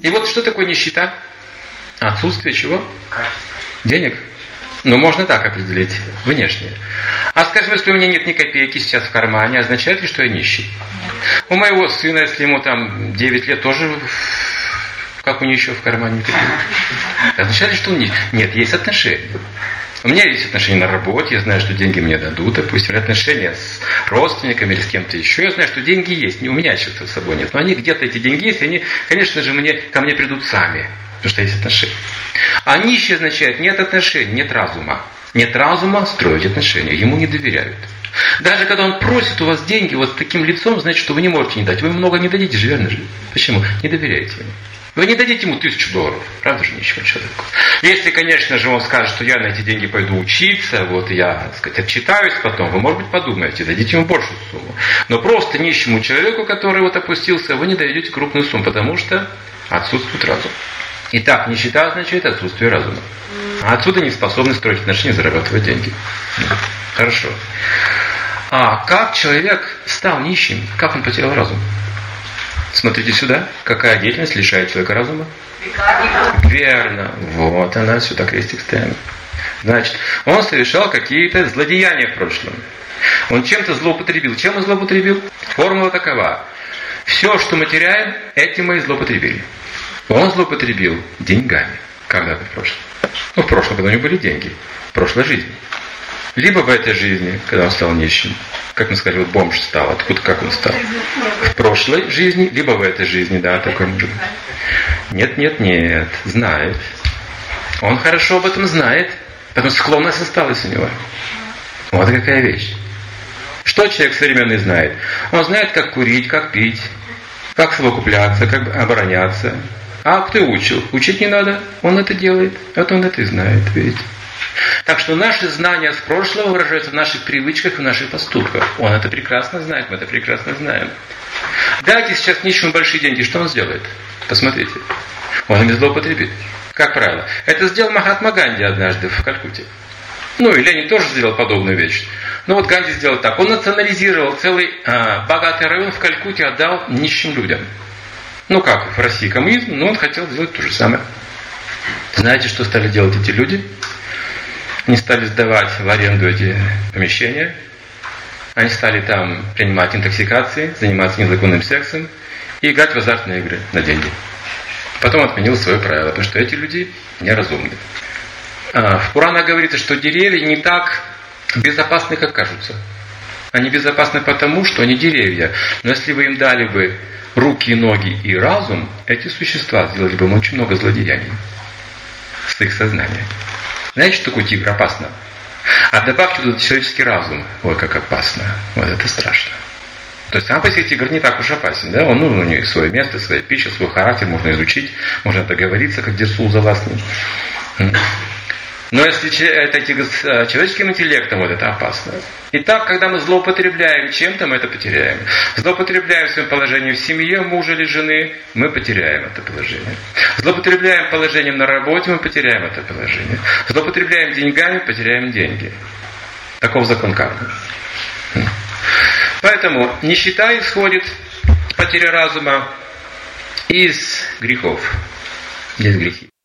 И вот что такое нищета? Отсутствие чего? Денег. Ну, можно так определить, внешне. А скажем, если у меня нет ни копейки сейчас в кармане, означает ли, что я нищий? У моего сына, если ему там 9 лет, тоже как у нищего в кармане копейки. Означает ли, что он нищий? Нет, есть отношения. У меня есть отношения на работе, я знаю, что деньги мне дадут, допустим, отношения с родственниками или с кем-то еще. Я знаю, что деньги есть, у меня чего-то с собой нет. Но они где-то, эти деньги есть, и они, конечно же, ко мне придут сами, потому что есть отношения. А нищий означает нет отношений, нет разума. Нет разума строить отношения, ему не доверяют. Даже когда он просит у вас деньги вот с таким лицом, значит, что вы не можете не дать. Вы много не дадите же, верно же? Почему? Не доверяете ему. Вы не дадите ему $1000, правда же, нищему человеку. Если, конечно же, он скажет, что я на эти деньги пойду учиться, вот я, так сказать, отчитаюсь потом, вы, может быть, подумаете, дадите ему большую сумму. Но просто нищему человеку, который вот опустился, вы не даете крупную сумму, потому что отсутствует разум. Итак, нищета означает отсутствие разума. А отсюда неспособность строить отношения, зарабатывать деньги. Хорошо. А как человек стал нищим? Как он потерял разум? Смотрите сюда. Какая деятельность лишает человека разума? Верно. Вот она, сюда крестик ставим. Значит, он совершал какие-то злодеяния в прошлом. Он чем-то злоупотребил. Чем он злоупотребил? Формула такова. Все, что мы теряем, этим мы и злоупотребили. Он злоупотребил деньгами. Когда-то в прошлом. Ну, в прошлом, когда у него были деньги. В прошлой жизни. Либо в этой жизни, когда он стал нищим. Как мы сказали, вот бомж стал. Откуда, как он стал? В прошлой жизни, либо в этой жизни, да, такой может быть. Нет. Знает. Он хорошо об этом знает. Потому что склонность осталась у него. Вот какая вещь. Что человек современный знает? Он знает, как курить, как пить, как совокупляться, как обороняться. А кто его учил? Учить не надо. Он это делает. Вот он это и знает, видите. Так что наши знания с прошлого выражаются в наших привычках и в наших поступках. Он это прекрасно знает, мы это прекрасно знаем. Дайте сейчас нищему большие деньги, что он сделает? Посмотрите. Он ими злоупотребит. Как правило. Это сделал Махатма Ганди однажды в Калькутте. Ну и Ленин тоже сделал подобную вещь. Но вот Ганди сделал так. Он национализировал целый богатый район в Калькутте, отдал нищим людям. Ну как, в России коммунизм, но он хотел сделать то же самое. Знаете, что стали делать эти люди? Они стали сдавать в аренду эти помещения. Они стали там принимать интоксикации, заниматься незаконным сексом и играть в азартные игры на деньги. Потом отменил свое правило, потому что эти люди неразумны. В Пуранах говорится, что деревья не так безопасны, как кажутся. Они безопасны потому, что они деревья. Но если вы им дали бы руки, ноги и разум, эти существа сделали бы им очень много злодеяний с их сознанием. Знаете, что такое тигр? Опасно. А добавьте туда человеческий разум. Ой, как опасно. Вот это страшно. То есть сам по себе тигр не так уж опасен. Да? Он, у него свое место, своя пища, свой характер. Можно изучить, можно договориться, как Дерсул Заласный. Но если это тигр с человеческим интеллектом, вот это опасно. Итак, когда мы злоупотребляем чем-то, мы это потеряем. Злоупотребляем своим положением в семье, мужа или жены, мы потеряем это положение. Злоупотребляем положением на работе, мы потеряем это положение. Злоупотребляем деньгами, потеряем деньги. Таков закон кармы. Поэтому нищета исходит, потеря разума из грехов. Есть грехи.